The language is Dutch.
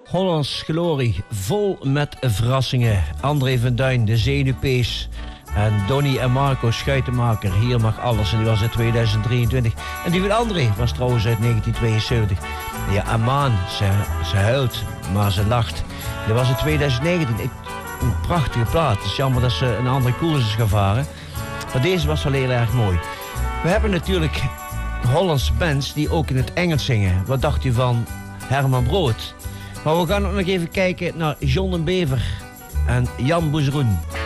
Hollands Glorie, vol met verrassingen. André van Duin, de Zenuwpees. En Donny en Marco, Schuitenmaker. Hier mag alles. En die was uit 2023. En die van André was trouwens uit 1972. Ja, Amaan, ze huilt, maar ze lacht. Die was in 2019. Een prachtige plaat. Het is jammer dat ze een andere koers is gevaren. Maar deze was wel heel erg mooi. We hebben natuurlijk Hollandse bands die ook in het Engels zingen. Wat dacht u van Herman Brood? Maar we gaan ook nog even kijken naar John de Bever en Jan Boezroen.